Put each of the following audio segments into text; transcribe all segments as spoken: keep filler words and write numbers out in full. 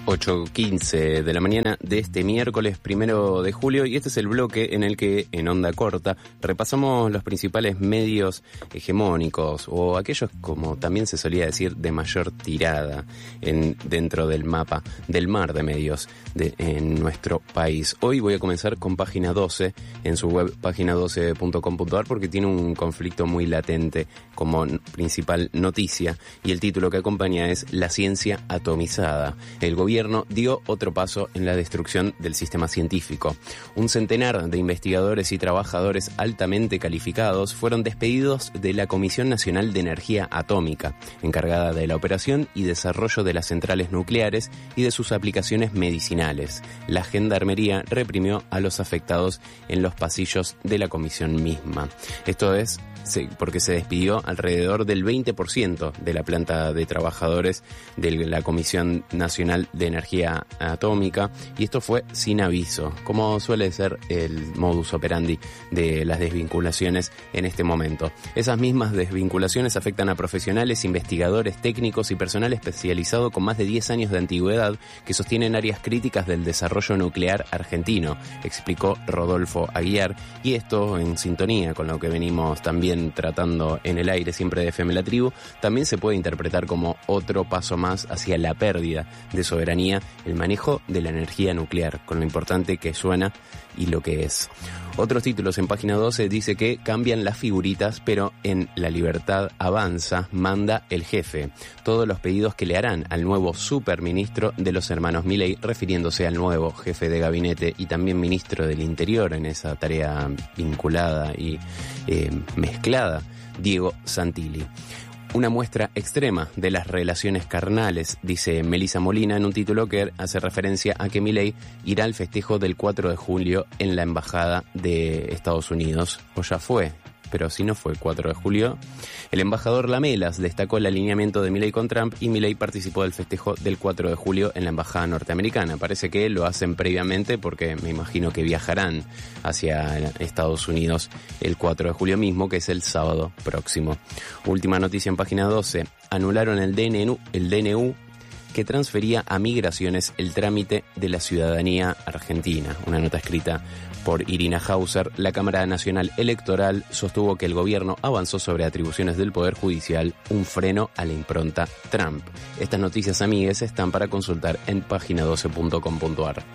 ocho quince de la mañana de este miércoles primero de julio, y este es el bloque en el que, en onda corta, repasamos los principales medios hegemónicos, o aquellos, como también se solía decir, de mayor tirada en, dentro del mapa del mar de medios de, en nuestro país. Hoy voy a comenzar con Página doce, en su web página doce punto com punto a r, porque tiene un conflicto muy latente como principal noticia, y el título que acompaña es La ciencia atomizada. El gobierno dio otro paso en la destrucción del sistema científico. Un centenar de investigadores y trabajadores altamente calificados fueron despedidos de la Comisión Nacional de Energía Atómica, encargada de la operación y desarrollo de las centrales nucleares y de sus aplicaciones medicinales. La gendarmería reprimió a los afectados en los pasillos de la comisión misma. Esto es porque se despidió alrededor del veinte por ciento de la planta de trabajadores de la Comisión Nacional de Energía Atómica, y esto fue sin aviso, como suele ser el modus operandi de las desvinculaciones en este momento. Esas mismas desvinculaciones afectan a profesionales, investigadores, técnicos y personal especializado con más de diez años de antigüedad que sostienen áreas críticas del desarrollo nuclear argentino, explicó Rodolfo Aguiar, y esto en sintonía con lo que venimos también tratando en el aire siempre de F M La Tribu, también se puede interpretar como otro paso más hacia la pérdida de soberanía, el manejo de la energía nuclear, con lo importante que suena y lo que es. Otros títulos en Página doce dice que cambian las figuritas, pero en La Libertad Avanza manda el jefe. Todos los pedidos que le harán al nuevo superministro de los hermanos Milei, refiriéndose al nuevo jefe de gabinete y también ministro del Interior en esa tarea vinculada y eh, mezclada, Diego Santilli. Una muestra extrema de las relaciones carnales, dice Melissa Molina en un título que hace referencia a que Milei irá al festejo del cuatro de julio en la Embajada de Estados Unidos, o ya fue, pero si no fue el cuatro de julio. El embajador Lamelas destacó el alineamiento de Milei con Trump, y Milei participó del festejo del cuatro de julio en la Embajada norteamericana. Parece que lo hacen previamente porque me imagino que viajarán hacia Estados Unidos el cuatro de julio mismo, que es el sábado próximo. Última noticia en Página doce. Anularon el D N U, el D N U que transfería a Migraciones el trámite de la ciudadanía argentina. Una nota escrita por Irina Hauser. La Cámara Nacional Electoral sostuvo que el gobierno avanzó sobre atribuciones del Poder Judicial, un freno a la impronta Trump. Estas noticias, amigues, están para consultar en página doce punto com punto a r.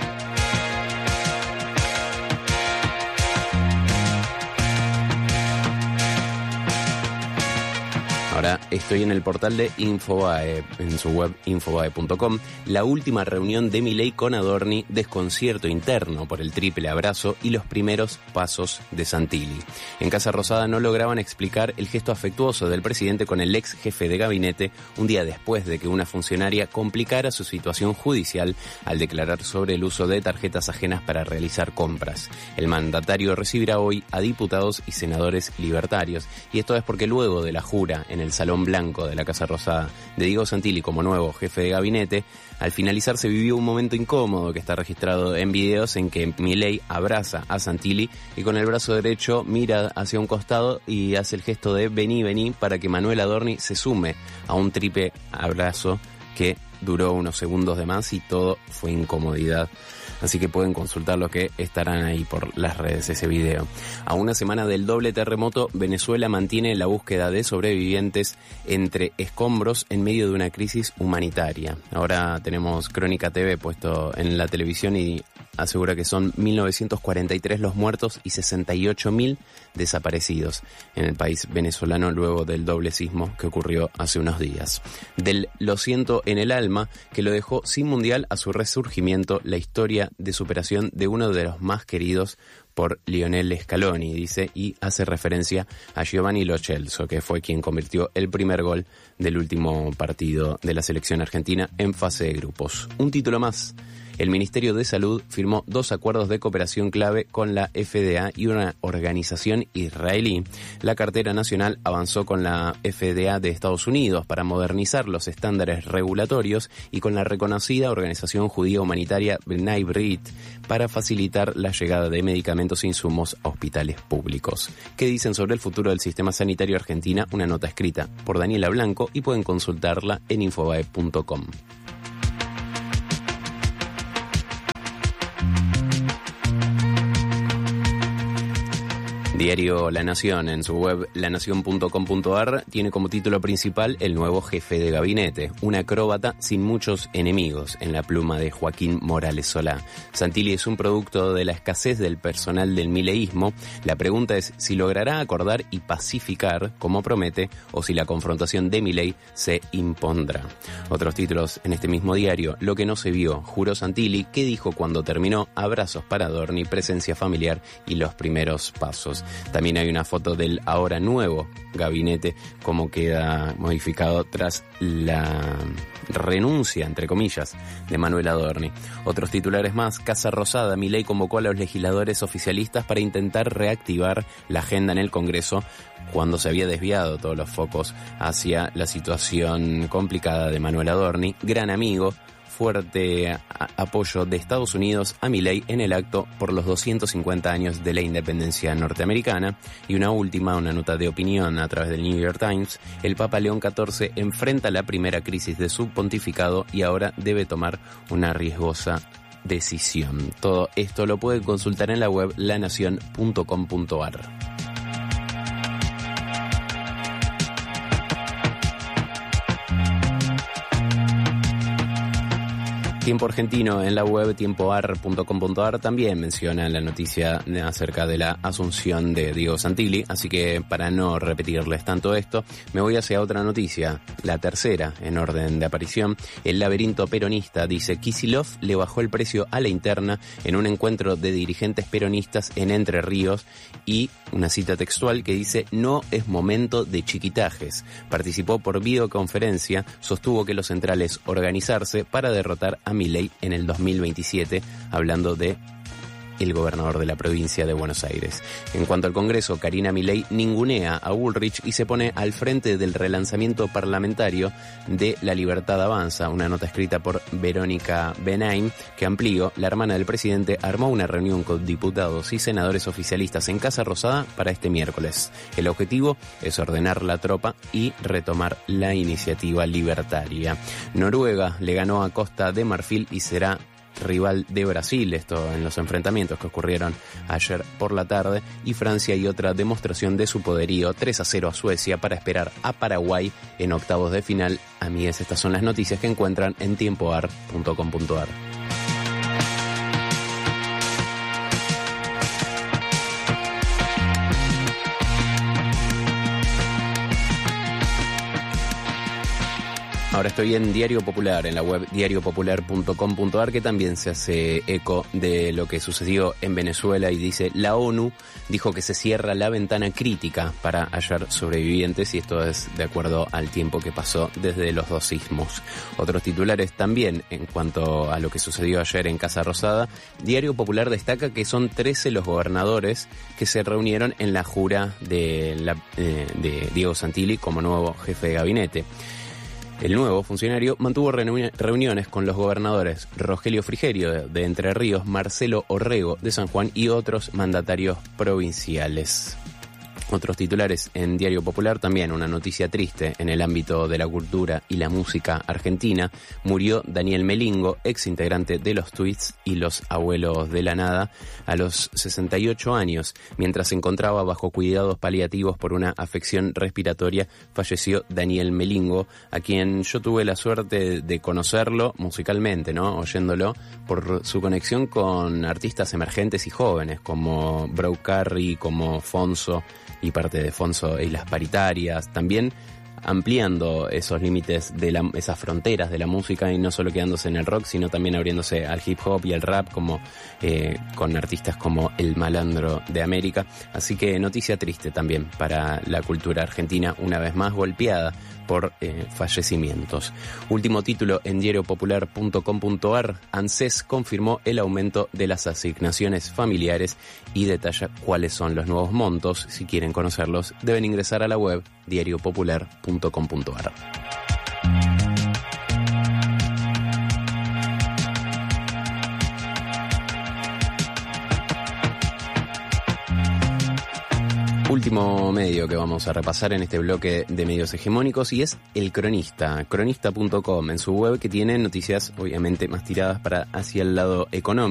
Ahora estoy en el portal de Infobae, en su web infobae punto com. La última reunión de Milei con Adorni, desconcierto interno por el triple abrazo y los primeros pasos de Santilli. En Casa Rosada no lograban explicar el gesto afectuoso del presidente con el ex jefe de gabinete un día después de que una funcionaria complicara su situación judicial al declarar sobre el uso de tarjetas ajenas para realizar compras. El mandatario recibirá hoy a diputados y senadores libertarios, y esto es porque luego de la jura en el Salón Blanco de la Casa Rosada de Diego Santilli como nuevo jefe de gabinete, al finalizar se vivió un momento incómodo que está registrado en videos en que Milei abraza a Santilli y con el brazo derecho mira hacia un costado y hace el gesto de vení, vení, para que Manuel Adorni se sume a un triple abrazo que duró unos segundos de más, y todo fue incomodidad. Así que pueden consultar lo que estarán ahí por las redes, ese video. A una semana del doble terremoto, Venezuela mantiene la búsqueda de sobrevivientes entre escombros en medio de una crisis humanitaria. Ahora tenemos Crónica T V puesto en la televisión y asegura que son mil novecientos cuarenta y tres los muertos y sesenta y ocho mil desaparecidos en el país venezolano luego del doble sismo que ocurrió hace unos días. Del Lo siento en el alma, que lo dejó sin mundial a su resurgimiento, la historia de superación de uno de los más queridos por Lionel Scaloni, dice, y hace referencia a Giovanni Lo Celso, que fue quien convirtió el primer gol del último partido de la selección argentina en fase de grupos. Un título más. El Ministerio de Salud firmó dos acuerdos de cooperación clave con la F D A y una organización israelí. La cartera nacional avanzó con la F D A de Estados Unidos para modernizar los estándares regulatorios y con la reconocida organización judía humanitaria B'nai B'rith para facilitar la llegada de medicamentos e insumos a hospitales públicos. ¿Qué dicen sobre el futuro del sistema sanitario argentina? Una nota escrita por Daniela Blanco y pueden consultarla en infobae punto com. Diario La Nación, en su web la nación punto com punto a r, tiene como título principal el nuevo jefe de gabinete, un acróbata sin muchos enemigos, en la pluma de Joaquín Morales Solá. Santilli es un producto de la escasez del personal del mileísmo. La pregunta es si logrará acordar y pacificar, como promete, o si la confrontación de Milei se impondrá. Otros títulos en este mismo diario: Lo que no se vio, juró Santilli, ¿qué dijo cuando terminó? Abrazos para Adorni, presencia familiar y los primeros pasos. También hay una foto del ahora nuevo gabinete, como queda modificado tras la renuncia, entre comillas, de Manuel Adorni. Otros titulares más: Casa Rosada, Milei convocó a los legisladores oficialistas para intentar reactivar la agenda en el Congreso cuando se había desviado todos los focos hacia la situación complicada de Manuel Adorni, gran amigo. Fuerte a- apoyo de Estados Unidos a Milei en el acto por los doscientos cincuenta años de la independencia norteamericana. Y una última, una nota de opinión a través del New York Times: el Papa León catorce enfrenta la primera crisis de su pontificado y ahora debe tomar una riesgosa decisión. Todo esto lo pueden consultar en la web la nación punto com punto a r. Tiempo Argentino, en la web tiempo ar punto com punto a r, también menciona la noticia de- acerca de la asunción de Diego Santilli, así que para no repetirles tanto esto, me voy hacia otra noticia, la tercera en orden de aparición. El laberinto peronista dice: Kicillof le bajó el precio a la interna en un encuentro de dirigentes peronistas en Entre Ríos, y una cita textual que dice: no es momento de chiquitajes. Participó por videoconferencia, sostuvo que lo central es organizarse para derrotar a Milei en el dos mil veintisiete, hablando de el gobernador de la provincia de Buenos Aires. En cuanto al Congreso, Karina Milei ningunea a Bullrich y se pone al frente del relanzamiento parlamentario de La Libertad Avanza. Una nota escrita por Verónica Benaim, que amplió: la hermana del presidente armó una reunión con diputados y senadores oficialistas en Casa Rosada para este miércoles. El objetivo es ordenar la tropa y retomar la iniciativa libertaria. Noruega le ganó a Costa de Marfil y será rival de Brasil, esto en los enfrentamientos que ocurrieron ayer por la tarde. Y Francia y otra demostración de su poderío, tres a cero a Suecia para esperar a Paraguay en octavos de final. Amigues, estas son las noticias que encuentran en tiempo ar punto com punto a r. Ahora estoy en Diario Popular, en la web diario popular punto com punto a r, que también se hace eco de lo que sucedió en Venezuela y dice: la ONU dijo que se cierra la ventana crítica para hallar sobrevivientes, y esto es de acuerdo al tiempo que pasó desde los dos sismos. Otros titulares también en cuanto a lo que sucedió ayer en Casa Rosada. Diario Popular destaca que son trece los gobernadores que se reunieron en la jura de, la, eh, de Diego Santilli como nuevo jefe de gabinete. El nuevo funcionario mantuvo reuni- reuniones con los gobernadores Rogelio Frigerio de, de Entre Ríos, Marcelo Orrego de San Juan y otros mandatarios provinciales. Otros titulares en Diario Popular, también una noticia triste en el ámbito de la cultura y la música argentina. Murió Daniel Melingo, ex integrante de Los Tweets y Los Abuelos de la Nada, a los sesenta y ocho años. Mientras se encontraba bajo cuidados paliativos por una afección respiratoria, falleció Daniel Melingo, a quien yo tuve la suerte de conocerlo musicalmente, ¿no? Oyéndolo, por su conexión con artistas emergentes y jóvenes, como Brau Carri, como Fonso, y parte de Fonso y las Paritarias, también ampliando esos límites, de la, esas fronteras de la música, y no solo quedándose en el rock, sino también abriéndose al hip hop y al rap, como eh, con artistas como El Malandro de América. Así que noticia triste también para la cultura argentina, una vez más golpeada por eh, fallecimientos. Último título en diario popular punto com punto a r: ANSES confirmó el aumento de las asignaciones familiares y detalla cuáles son los nuevos montos. Si quieren conocerlos, deben ingresar a la web diario popular punto com punto a r. Último medio que vamos a repasar en este bloque de medios hegemónicos, y es El Cronista, cronista punto com, en su web, que tiene noticias obviamente más tiradas para hacia el lado económico.